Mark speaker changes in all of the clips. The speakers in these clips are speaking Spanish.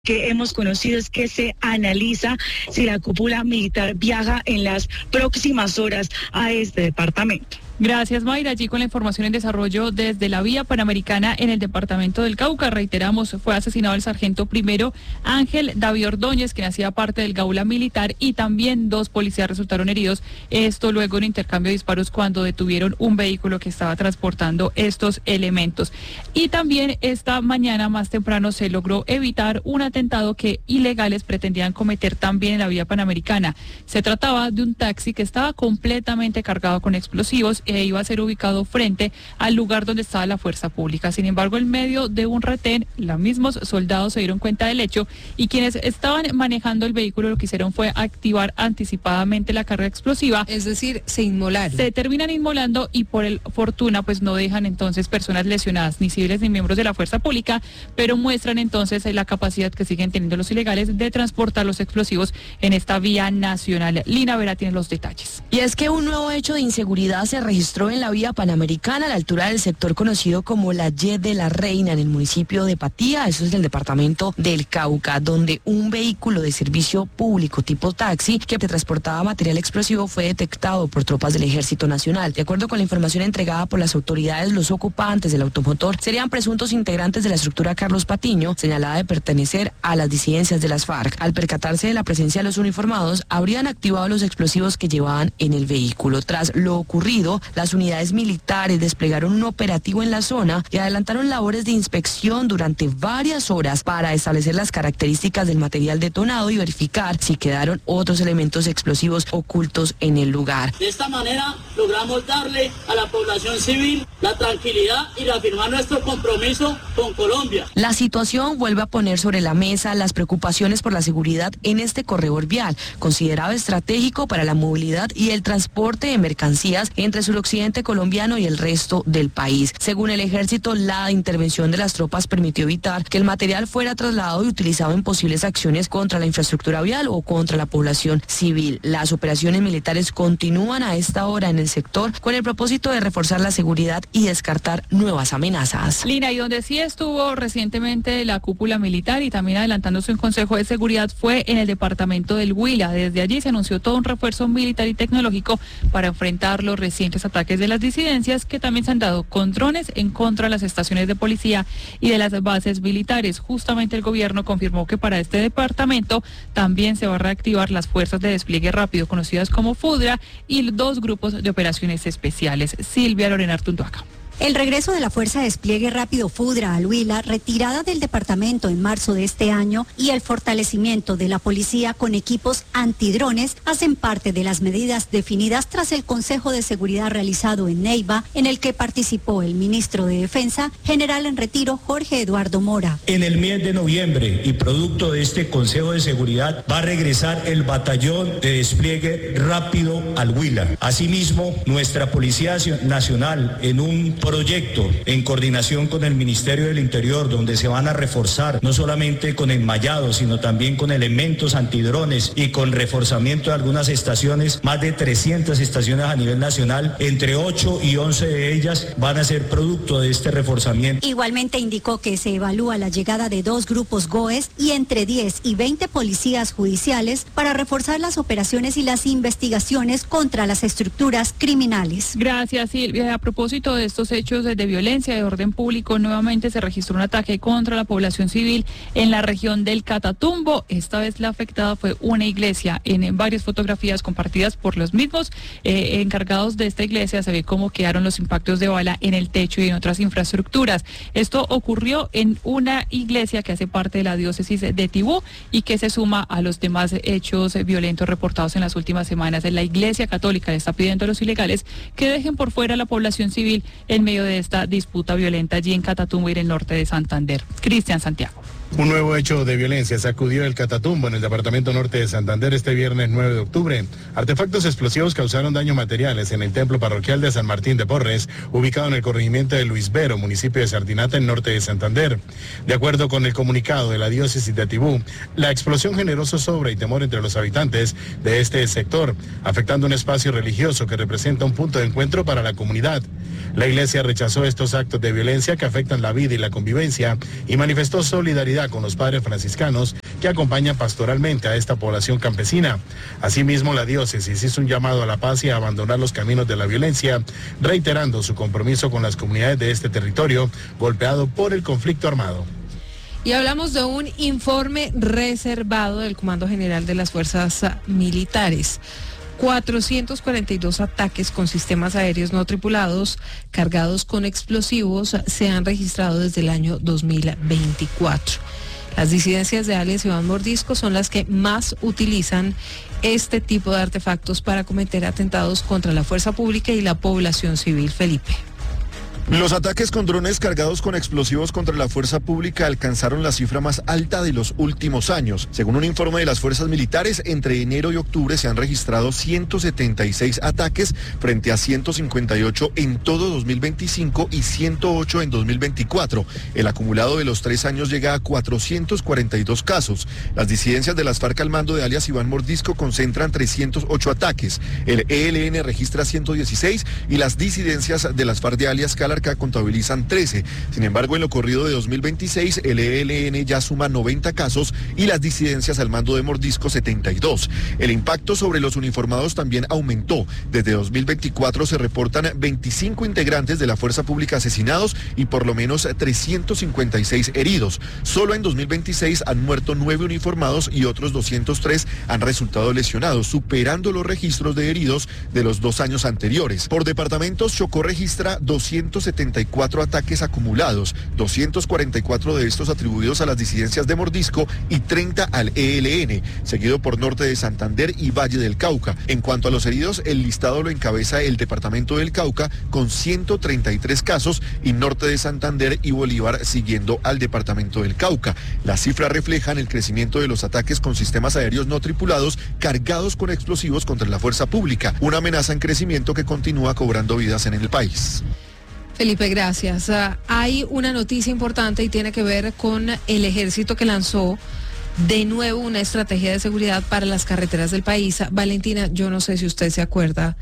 Speaker 1: que hemos conocido es que se analiza si la cúpula militar viaja en las próximas horas a este departamento.
Speaker 2: Gracias, Mayra. Allí con la información en desarrollo desde la vía panamericana en el departamento del Cauca. Reiteramos, fue asesinado el sargento primero Ángel David Ordóñez, quien hacía parte del Gaula militar, y también 2 policías resultaron heridos. Esto luego de un intercambio de disparos cuando detuvieron un vehículo que estaba transportando estos elementos. Y también esta mañana más temprano se logró evitar un atentado que ilegales pretendían cometer también en la vía panamericana. Se trataba de un taxi que estaba completamente cargado con explosivos e iba a ser ubicado frente al lugar donde estaba la fuerza pública. Sin embargo, en medio de un retén, los mismos soldados se dieron cuenta del hecho y quienes estaban manejando el vehículo lo que hicieron fue activar anticipadamente la carga explosiva.
Speaker 3: Es decir, se inmolaron.
Speaker 2: Se terminan inmolando y por fortuna pues no dejan entonces personas lesionadas, ni civiles ni miembros de la fuerza pública, pero muestran entonces la capacidad que siguen teniendo los ilegales de transportar los explosivos en esta vía nacional. Lina Vera tiene los detalles.
Speaker 4: Y es que un nuevo hecho de inseguridad se registró en la vía panamericana a la altura del sector conocido como la Y de la Reina en el municipio de Patía, eso es del departamento del Cauca, donde un vehículo de servicio público tipo taxi que transportaba material explosivo fue detectado por tropas del Ejército Nacional. De acuerdo con la información entregada por las autoridades, los ocupantes del automotor serían presuntos integrantes de la estructura Carlos Patiño, señalada de pertenecer a las disidencias de las FARC. Al percatarse de la presencia de los uniformados, habrían activado los explosivos que llevaban en el vehículo. Tras lo ocurrido, las unidades militares desplegaron un operativo en la zona y adelantaron labores de inspección durante varias horas para establecer las características del material detonado y verificar si quedaron otros elementos explosivos ocultos en el lugar.
Speaker 5: De esta manera logramos darle a la población civil la tranquilidad y reafirmar nuestro compromiso con Colombia.
Speaker 4: La situación vuelve a poner sobre la mesa las preocupaciones por la seguridad en este corredor vial, considerado estratégico para la movilidad y el transporte de mercancías entre el suroccidente colombiano y el resto del país. Según el ejército, la intervención de las tropas permitió evitar que el material fuera trasladado y utilizado en posibles acciones contra la infraestructura vial o contra la población civil. Las operaciones militares continúan a esta hora en el sector con el propósito de reforzar la seguridad y descartar nuevas amenazas.
Speaker 2: Lina, y donde sí estuvo recientemente la cúpula militar y también adelantándose un consejo de seguridad fue en el departamento del Huila. Desde allí se anunció todo un refuerzo militar y tecnológico para enfrentar los recientes ataques de las disidencias que también se han dado con drones en contra de las estaciones de policía y de las bases militares. Justamente el gobierno confirmó que para este departamento también se va a reactivar las fuerzas de despliegue rápido conocidas como FUDRA y 2 grupos de operaciones especiales. Silvia Lorena Artunduaga.
Speaker 6: El regreso de la Fuerza de Despliegue Rápido FUDRA al Huila, retirada del departamento en marzo de este año, y el fortalecimiento de la policía con equipos antidrones hacen parte de las medidas definidas tras el Consejo de Seguridad realizado en Neiva, en el que participó el ministro de Defensa, general en retiro Jorge Eduardo Mora.
Speaker 7: En el mes de noviembre y producto de este Consejo de Seguridad va a regresar el batallón de despliegue rápido al Huila. Asimismo, nuestra Policía Nacional en un proyecto en coordinación con el Ministerio del Interior, donde se van a reforzar no solamente con enmayados, sino también con elementos antidrones y con reforzamiento de algunas estaciones, más de 300 estaciones a nivel nacional, entre 8 y 11 de ellas van a ser producto de este reforzamiento.
Speaker 6: Igualmente indicó que se evalúa la llegada de 2 grupos GOES y entre 10 y 20 policías judiciales para reforzar las operaciones y las investigaciones contra las estructuras criminales.
Speaker 2: Gracias, Silvia. A propósito de estos hechos de violencia de orden público, nuevamente se registró un ataque contra la población civil en la región del Catatumbo. Esta vez la afectada fue una iglesia. En varias fotografías compartidas por los mismos encargados de esta iglesia se ve cómo quedaron los impactos de bala en el techo y en otras infraestructuras. Esto ocurrió en una iglesia que hace parte de la diócesis de Tibú y que se suma a los demás hechos violentos reportados en las últimas semanas. La Iglesia Católica le está pidiendo a los ilegales que dejen por fuera a la población civil en medio de esta disputa violenta allí en Catatumbo y en el norte de Santander. Cristian Santiago.
Speaker 8: Un nuevo hecho de violencia sacudió el Catatumbo en el departamento norte de Santander este viernes 9 de octubre. Artefactos explosivos causaron daños materiales en el templo parroquial de San Martín de Porres, ubicado en el corregimiento de Luis Vero, municipio de Sardinata, en norte de Santander. De acuerdo con el comunicado de la diócesis de Tibú, la explosión generó zozobra y temor entre los habitantes de este sector, afectando un espacio religioso que representa un punto de encuentro para la comunidad. La iglesia rechazó estos actos de violencia que afectan la vida y la convivencia y manifestó solidaridad solidaridad con los padres franciscanos que acompañan pastoralmente a esta población campesina. Asimismo, la diócesis hizo un llamado a la paz y a abandonar los caminos de la violencia, reiterando su compromiso con las comunidades de este territorio golpeado por el conflicto armado.
Speaker 3: Y hablamos de un informe reservado del Comando General de las Fuerzas Militares. 442 ataques con sistemas aéreos no tripulados cargados con explosivos se han registrado desde el año 2024. Las disidencias de alias Iván Mordisco son las que más utilizan este tipo de artefactos para cometer atentados contra la fuerza pública y la población civil. Felipe.
Speaker 9: Los ataques con drones cargados con explosivos contra la fuerza pública alcanzaron la cifra más alta de los últimos años. Según un informe de las fuerzas militares, entre enero y octubre se han registrado 176 ataques frente a 158 en todo 2025 y 108 en 2024. El acumulado de los 3 años llega a 442 casos. Las disidencias de las FARC al mando de alias Iván Mordisco concentran 308 ataques. El ELN registra 116 y las disidencias de las FARC de alias Calarcá contabilizan 13. Sin embargo, en lo corrido de 2026, el ELN ya suma 90 casos y las disidencias al mando de Mordisco 72. El impacto sobre los uniformados también aumentó. Desde 2024 se reportan 25 integrantes de la fuerza pública asesinados y por lo menos 356 heridos. Solo en 2026 han muerto 9 uniformados y otros 203 han resultado lesionados, superando los registros de heridos de los 2 años anteriores. Por departamentos, Chocó registra 274 ataques acumulados, 244 de estos atribuidos a las disidencias de Mordisco y 30 al ELN, seguido por Norte de Santander y Valle del Cauca. En cuanto a los heridos, el listado lo encabeza el departamento del Cauca con 133 casos y Norte de Santander y Bolívar siguiendo al departamento del Cauca. Las cifras reflejan el crecimiento de los ataques con sistemas aéreos no tripulados cargados con explosivos contra la fuerza pública, una amenaza en crecimiento que continúa cobrando vidas en el país.
Speaker 3: Felipe, gracias. Hay una noticia importante y tiene que ver con el ejército que lanzó de nuevo una estrategia de seguridad para las carreteras del país. Valentina, yo no sé si usted se acuerda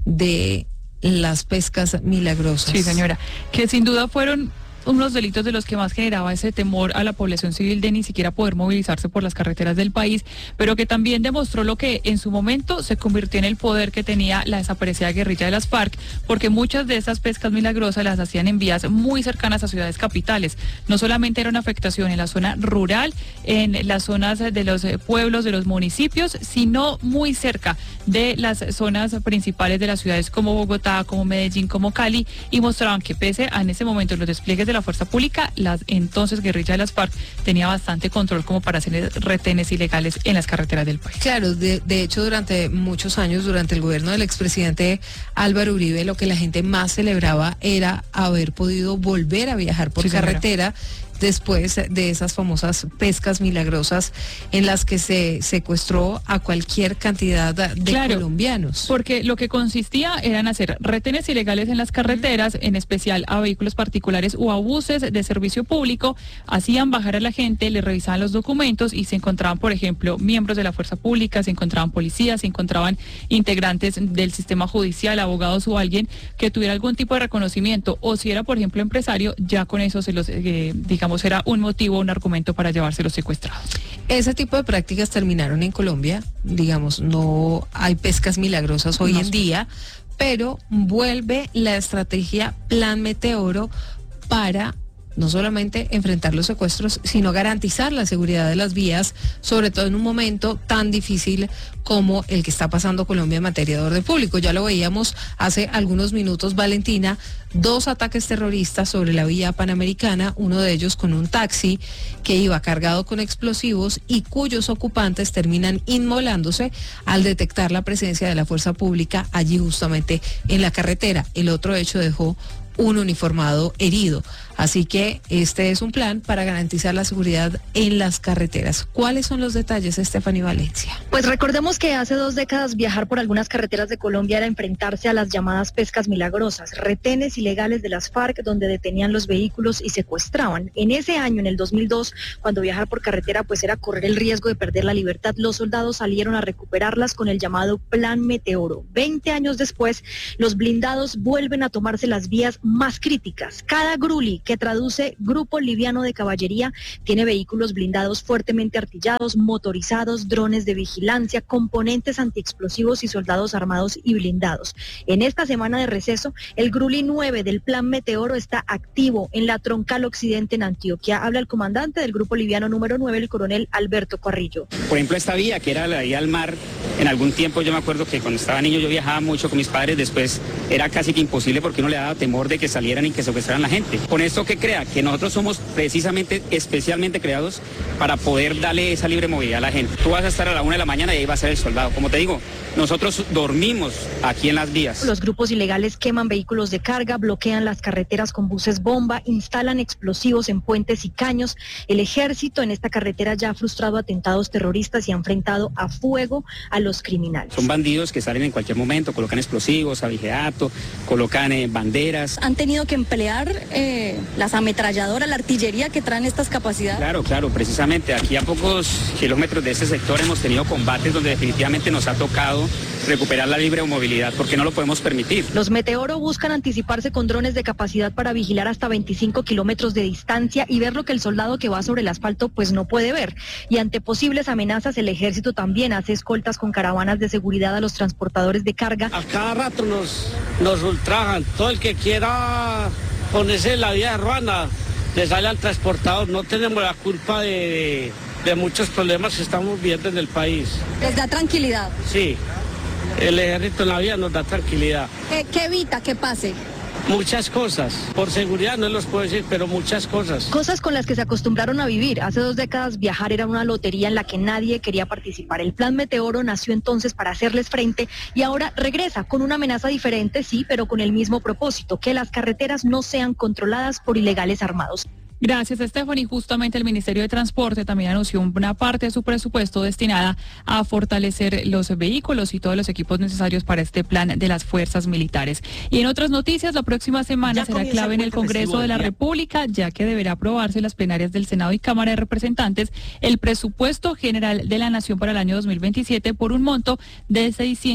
Speaker 3: de las pescas milagrosas.
Speaker 2: Sí, señora, que sin duda fueron unos delitos de los que más generaba ese temor a la población civil de ni siquiera poder movilizarse por las carreteras del país, pero que también demostró lo que en su momento se convirtió en el poder que tenía la desaparecida guerrilla de las FARC, porque muchas de esas pescas milagrosas las hacían en vías muy cercanas a ciudades capitales. No solamente era una afectación en la zona rural, en las zonas de los pueblos, de los municipios, sino muy cerca de las zonas principales de las ciudades como Bogotá, como Medellín, como Cali, y mostraban que pese a en ese momento los despliegues de la fuerza pública, las entonces guerrilla de las FARC tenía bastante control como para hacer retenes ilegales en las carreteras del país.
Speaker 3: Claro, de hecho durante muchos años, durante el gobierno del expresidente Álvaro Uribe, lo que la gente más celebraba era haber podido volver a viajar por carretera después de esas famosas pescas milagrosas en las que se secuestró a cualquier cantidad de colombianos.
Speaker 2: Porque lo que consistía era en hacer retenes ilegales en las carreteras, en especial a vehículos particulares o a buses de servicio público, hacían bajar a la gente, le revisaban los documentos y se encontraban, por ejemplo, miembros de la fuerza pública, se encontraban policías, se encontraban integrantes del sistema judicial, abogados o alguien que tuviera algún tipo de reconocimiento, o si era, por ejemplo, empresario, ya con eso se los, digamos, era un motivo, un argumento para llevárselos secuestrados.
Speaker 3: Ese tipo de prácticas terminaron en Colombia, digamos, no hay pescas milagrosas hoy en día, pero vuelve la estrategia Plan Meteoro para no solamente enfrentar los secuestros, sino garantizar la seguridad de las vías, sobre todo en un momento tan difícil como el que está pasando Colombia en materia de orden público. Ya lo veíamos hace algunos minutos, Valentina, 2 ataques terroristas sobre la vía Panamericana, uno de ellos con un taxi que iba cargado con explosivos y cuyos ocupantes terminan inmolándose al detectar la presencia de la fuerza pública allí justamente en la carretera. El otro hecho dejó un uniformado herido. Así que este es un plan para garantizar la seguridad en las carreteras. ¿Cuáles son los detalles, Stephanie Valencia?
Speaker 10: Pues recordemos que hace 2 décadas viajar por algunas carreteras de Colombia era enfrentarse a las llamadas pescas milagrosas, retenes ilegales de las FARC donde detenían los vehículos y secuestraban. En ese año, en el 2002, cuando viajar por carretera pues era correr el riesgo de perder la libertad, los soldados salieron a recuperarlas con el llamado Plan Meteoro. 20 años después, los blindados vuelven a tomarse las vías más críticas. Cada Gruli, que traduce Grupo Liviano de Caballería, tiene vehículos blindados fuertemente artillados, motorizados, drones de vigilancia, componentes antiexplosivos y soldados armados y blindados. En esta semana de receso, el Gruli 9 del Plan Meteoro está activo en la Troncal Occidente en Antioquia. Habla el comandante del Grupo Liviano número 9, el coronel Alberto Carrillo.
Speaker 11: Por ejemplo, esta vía, que era la vía al mar, en algún tiempo yo me acuerdo que cuando estaba niño yo viajaba mucho con mis padres, después era casi que imposible porque uno le daba temor de que salieran y que secuestraran a la gente. Con esto, ¿qué crea? Que nosotros somos precisamente, especialmente creados para poder darle esa libre movilidad a la gente. Tú vas a estar a la 1 de la mañana y ahí va a ser el soldado. Como te digo, nosotros dormimos aquí en las vías.
Speaker 10: Los grupos ilegales queman vehículos de carga, bloquean las carreteras con buses bomba, instalan explosivos en puentes y caños. El ejército en esta carretera ya ha frustrado atentados terroristas y ha enfrentado a fuego a los criminales.
Speaker 11: Son bandidos que salen en cualquier momento, colocan explosivos, abigeato, colocan banderas.
Speaker 12: ¿Han tenido que emplear las ametralladoras, la artillería que traen estas capacidades?
Speaker 11: Claro, precisamente aquí a pocos kilómetros de este sector hemos tenido combates donde definitivamente nos ha tocado recuperar la libre movilidad porque no lo podemos permitir.
Speaker 10: Los Meteoro buscan anticiparse con drones de capacidad para vigilar hasta 25 kilómetros de distancia y ver lo que el soldado que va sobre el asfalto pues no puede ver. Y ante posibles amenazas, el ejército también hace escoltas con caravanas de seguridad a los transportadores de carga.
Speaker 13: A cada rato nos ultrajan. Todo el que quiera ponerse en la vía urbana le sale al transportador. No tenemos la culpa de muchos problemas que estamos viendo en el país.
Speaker 12: ¿Les da tranquilidad?
Speaker 13: Sí, el ejército en la vía nos da tranquilidad.
Speaker 12: ¿Qué evita que pase?
Speaker 13: Muchas cosas. Por seguridad no los puedo decir, pero muchas cosas.
Speaker 10: Cosas con las que se acostumbraron a vivir. Hace 2 décadas viajar era una lotería en la que nadie quería participar. El Plan Meteoro nació entonces para hacerles frente y ahora regresa con una amenaza diferente, sí, pero con el mismo propósito, que las carreteras no sean controladas por ilegales armados.
Speaker 2: Gracias, Stephanie. Justamente el Ministerio de Transporte también anunció una parte de su presupuesto destinada a fortalecer los vehículos y todos los equipos necesarios para este plan de las fuerzas militares. Y en otras noticias, la próxima semana será clave en el Congreso de la República, ya que deberá aprobarse en las plenarias del Senado y Cámara de Representantes el presupuesto general de la Nación para el año 2027 por un monto de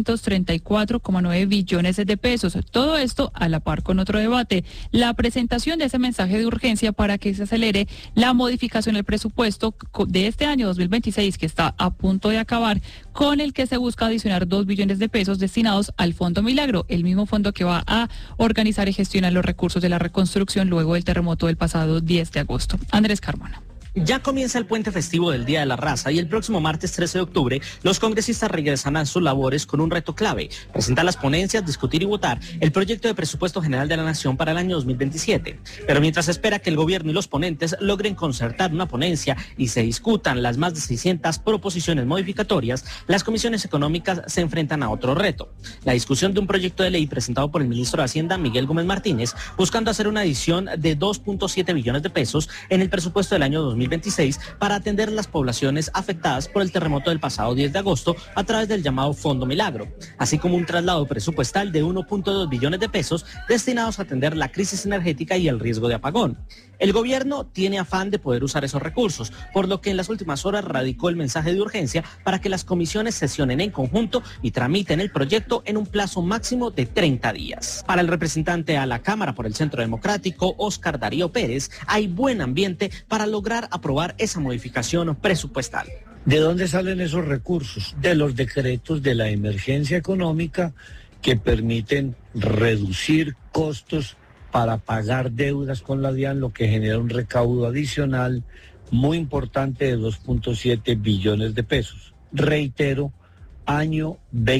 Speaker 2: 634,9 billones de pesos. Todo esto a la par con otro debate, la presentación de ese mensaje de urgencia para que se acelere la modificación del presupuesto de este año 2026 que está a punto de acabar, con el que se busca adicionar 2 billones de pesos destinados al Fondo Milagro, el mismo fondo que va a organizar y gestionar los recursos de la reconstrucción luego del terremoto del pasado 10 de agosto. Andrés Carmona.
Speaker 14: Ya comienza el puente festivo del Día de la Raza y el próximo martes 13 de octubre los congresistas regresarán a sus labores con un reto clave: presentar las ponencias, discutir y votar el proyecto de presupuesto general de la Nación para el año 2027. Pero mientras se espera que el gobierno y los ponentes logren concertar una ponencia y se discutan las más de 600 proposiciones modificatorias, las comisiones económicas se enfrentan a otro reto: la discusión de un proyecto de ley presentado por el ministro de Hacienda, Miguel Gómez Martínez, buscando hacer una adición de 2.7 billones de pesos en el presupuesto del año 2026 para atender las poblaciones afectadas por el terremoto del pasado 10 de agosto a través del llamado Fondo Milagro, así como un traslado presupuestal de 1.2 billones de pesos destinados a atender la crisis energética y el riesgo de apagón. El gobierno tiene afán de poder usar esos recursos, por lo que en las últimas horas radicó el mensaje de urgencia para que las comisiones sesionen en conjunto y tramiten el proyecto en un plazo máximo de 30 días. Para el representante a la Cámara por el Centro Democrático, Óscar Darío Pérez, hay buen ambiente para lograr aprobar esa modificación presupuestal.
Speaker 15: ¿De dónde salen esos recursos? De los decretos de la emergencia económica que permiten reducir costos para pagar deudas con la DIAN, lo que genera un recaudo adicional muy importante de 2.7 billones de pesos. Reitero, año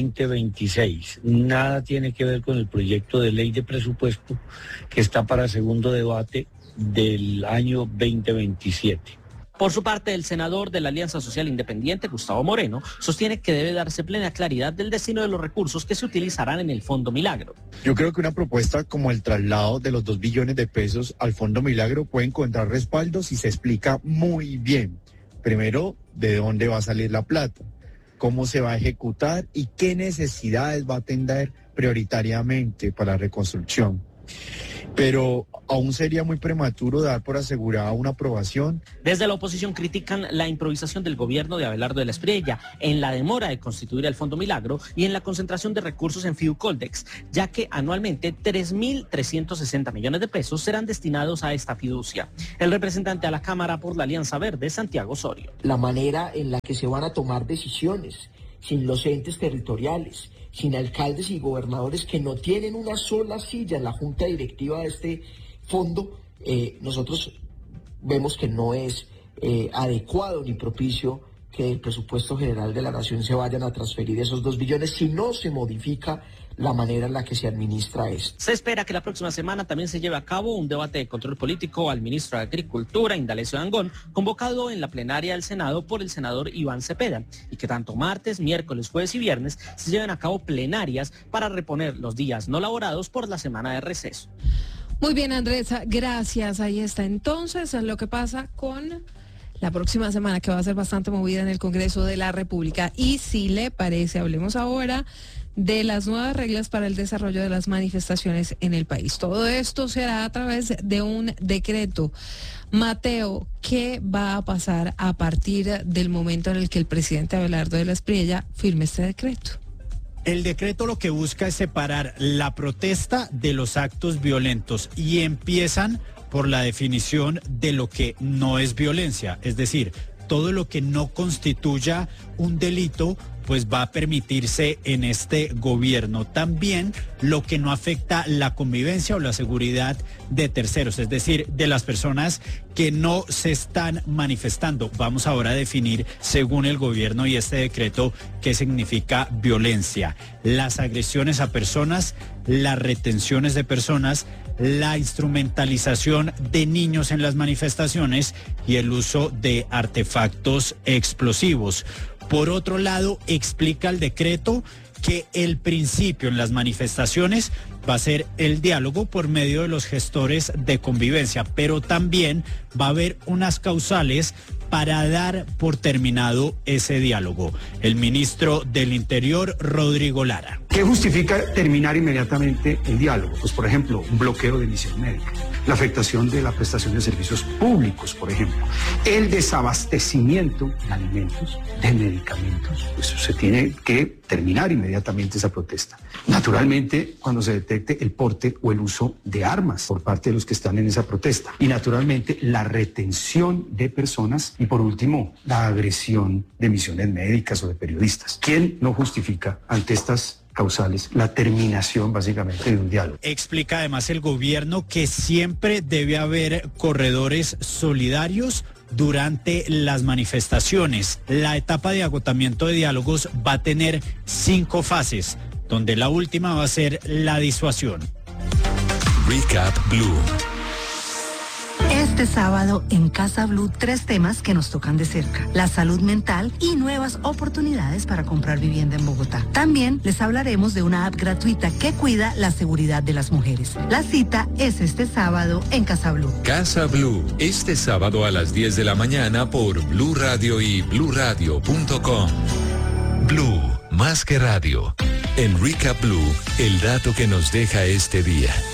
Speaker 15: 2026. Nada tiene que ver con el proyecto de ley de presupuesto que está para segundo debate del año 2027.
Speaker 14: Por su parte, el senador de la Alianza Social Independiente, Gustavo Moreno, sostiene que debe darse plena claridad del destino de los recursos que se utilizarán en el Fondo Milagro.
Speaker 16: Yo creo que una propuesta como el traslado de los 2 billones de pesos al Fondo Milagro puede encontrar respaldo si se explica muy bien. Primero, de dónde va a salir la plata, cómo se va a ejecutar y qué necesidades va a atender prioritariamente para la reconstrucción. pero aún sería muy prematuro dar por asegurada una aprobación.
Speaker 14: Desde la oposición critican la improvisación del gobierno de Abelardo de la Espriella en la demora de constituir el Fondo Milagro y en la concentración de recursos en Fiducoldex, ya que anualmente 3.360 millones de pesos serán destinados a esta fiducia. El representante a la Cámara por la Alianza Verde, Santiago Osorio.
Speaker 17: La manera en la que se van a tomar decisiones, sin los entes territoriales, sin alcaldes y gobernadores que no tienen una sola silla en la junta directiva de este fondo, nosotros vemos que no es adecuado ni propicio que del presupuesto general de la Nación se vayan a transferir esos 2 billones si no se modifica la manera en la que se administra esto.
Speaker 14: Se espera que la próxima semana también se lleve a cabo un debate de control político al ministro de Agricultura, Indalecio Dangond, convocado en la plenaria del Senado por el senador Iván Cepeda, y que tanto martes, miércoles, jueves y viernes se lleven a cabo plenarias para reponer los días no laborados por la semana de receso.
Speaker 3: Muy bien, Andresa, gracias. Ahí está entonces lo que pasa con la próxima semana, que va a ser bastante movida en el Congreso de la República. Y si le parece, hablemos ahora de las nuevas reglas para el desarrollo de las manifestaciones en el país. Todo esto será a través de un decreto. Mateo, ¿qué va a pasar a partir del momento en el que el presidente Abelardo de la Espriella firme este decreto?
Speaker 18: El decreto lo que busca es separar la protesta de los actos violentos y empiezan por la definición de lo que no es violencia, es decir, todo lo que no constituya un delito pues va a permitirse en este gobierno. También lo que no afecta la convivencia o la seguridad de terceros, es decir, de las personas que no se están manifestando. Vamos ahora a definir, según el gobierno y este decreto, qué significa violencia. Las agresiones a personas, las retenciones de personas, la instrumentalización de niños en las manifestaciones y el uso de artefactos explosivos. Por otro lado, explica el decreto que el principio en las manifestaciones va a ser el diálogo por medio de los gestores de convivencia, pero también va a haber unas causales para dar por terminado ese diálogo. El ministro del Interior, Rodrigo Lara.
Speaker 19: ¿Qué justifica terminar inmediatamente el diálogo? Pues, por ejemplo, un bloqueo de emisión médica, la afectación de la prestación de servicios públicos, por ejemplo, el desabastecimiento de alimentos, de medicamentos. Pues se tiene que terminar inmediatamente esa protesta. Naturalmente, cuando se detecte el porte o el uso de armas por parte de los que están en esa protesta. Y naturalmente, la retención de personas. Y por último, la agresión de misiones médicas o de periodistas. ¿Quién no justifica ante estas causales la terminación básicamente de un diálogo?
Speaker 18: Explica además el gobierno que siempre debe haber corredores solidarios durante las manifestaciones. La etapa de agotamiento de diálogos va a tener 5 fases, donde la última va a ser la disuasión.
Speaker 20: Recap Blue.
Speaker 21: Este sábado en Casa Blue 3 temas que nos tocan de cerca: la salud mental y nuevas oportunidades para comprar vivienda en Bogotá. También les hablaremos de una app gratuita que cuida la seguridad de las mujeres. La cita es este sábado en Casa Blue.
Speaker 20: Casa Blue, este sábado a las 10 de la mañana por Blue Radio y bluradio.com. Blue, más que radio. En Recap Blue, el dato que nos deja este día.